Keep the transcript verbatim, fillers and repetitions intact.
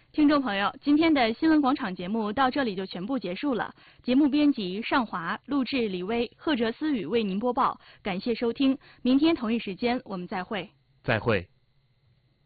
听众朋友，今天的新闻广场节目到这里就全部结束了。节目编辑尚华，录制李薇、贺哲思雨为您播报。感谢收听，明天同一时间我们再会。 再会。